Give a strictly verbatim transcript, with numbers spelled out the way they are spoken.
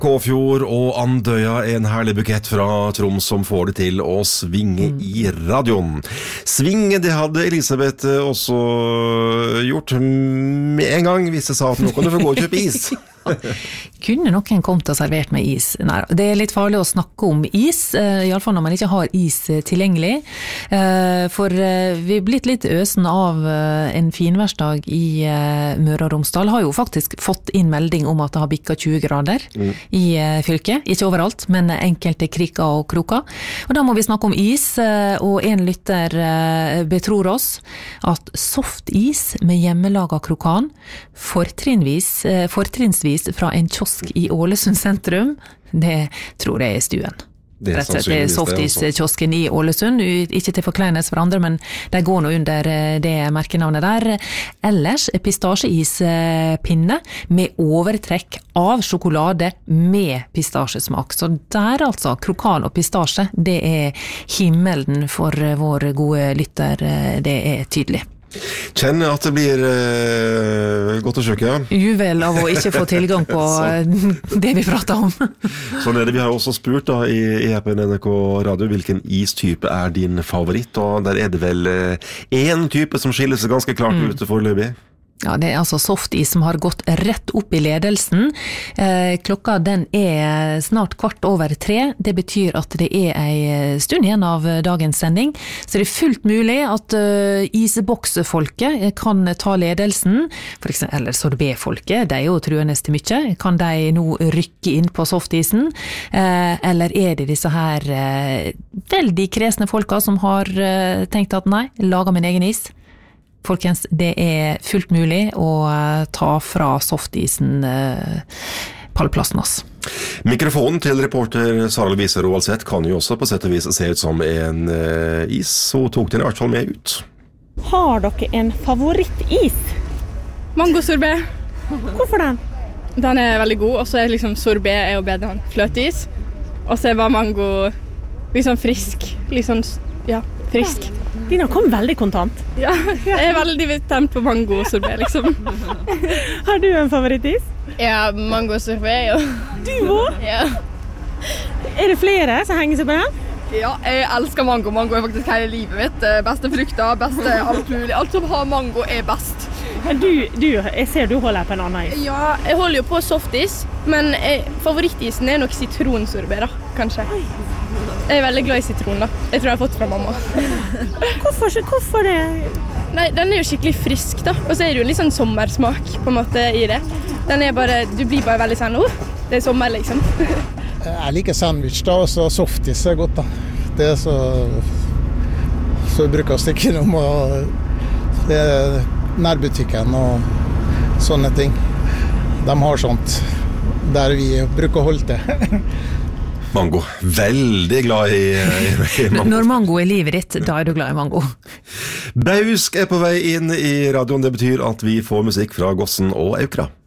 Kåfjord og Andøya, en herlig bukett fra Troms som får det til å svinge i radioen. Svinge, det hadde Elisabeth også gjort med en gang hvis jeg sa at nå kan du få gå og kjøpe is. Kunne noen kommet og servert med is? Nei, det er litt farlig å snakke om is, i alle fall når man ikke har is tilgjengelig. For vi er blitt litt øsen av en finværsdag i Møre og Romsdal. Har jo faktisk fått inn melding om at det har bikket tjue grader mm. i fylket. Ikke overalt, men enkelte krikker og kroker. Og da må vi snakke om is, og en lytter betror oss at softis med hjemmelaget krokan fortrinnsvis, fortrinnsvis fra en kiosk i Ålesund sentrum, det tror jeg er stuen. Det er, det er softis-kiosken i Ålesund, ikke til forkleines for andre, men de går nå under det merkenavnet der. Ellers pistasjeispinne med overtrekk av sjokolade med pistasjesmak. Så der altså, krokan og pistasje, det er himmelen for vår gode lytter, det er tydelig. Kjenner at det blir uh, godt å sjuke, ja. Uvel av å ikke få tilgang på det vi prater om. Sånn er det. Vi har også spurt da, i, i appen N R K Radio hvilken istype er din favoritt, og der er det vel uh, en type som skiller seg ganske klart mm. ute foreløpig. Ja, det er altså softis som har gått rett opp i ledelsen. Eh, klokka den er snart kvart over tre. Det betyr at det er en stund igjen av dagens sending. Så det er fullt mulig at uh, isboksfolket kan ta ledelsen. For eksempel, eller sorbetfolket, de er jo truendes til mye. Kan de nå rykke inn på softisen? Eh, eller er det disse her uh, veldig kresne folka som har uh, tenkt at nei, lager min egen is? Folkens, det er fullt mulig å ta fra softisen eh, pallplassen oss. Mikrofonen til reporter Sara Lovise Roaldseth kan jo også på sett og vis se ut som en uh, is, så tok den i hvert fall med ut. Har dere en favorittis? Mangosorbet. Hvorfor den? Den er veldig god, og så er liksom sorbet er jo bedre enn fløteis. Og så er bare mango liksom frisk, liksom, ja, frisk. Dina kom veldig kontant. Ja, jeg er veldig tent på mangosorbet, liksom. Har du en favorittis? Ja, mangosorbet, ja. Du også? Ja. Er det flere som henger seg på den? Ja, jeg elsker mango. Mango er faktisk hele livet mitt. Beste frukter, beste alt mulig. Alt som har mango er best. Du, du, jeg ser du holder på en annen is. Ja, jeg holder jo på softis, men jeg, favorittisen er nok sitronsorbet, da, kanskje. Oi. Jeg er veldig glad i sitron, da. Jeg tror jeg har fått fra mamma. Hvorfor, hvorfor det? Nei, den er jo skikkelig frisk, da. Og så er det jo litt sånn sommersmak, på en måte, i det. Den er bare, du blir bare veldig sånn, oh, det er sommer, liksom. Jeg liker sandwich, da, og så softis er godt, da. Det er så... Så jeg bruker å stikke innom, og det er nærbutikken og sånne ting. De har sånt der vi bruker å holde til. Mango. Veldig glad i, i, i mango. Når mango er livet ditt, da er du glad i mango. Brausk er på vei inn i radioen. Det betyr at vi får musikk fra Gossen og Aukra.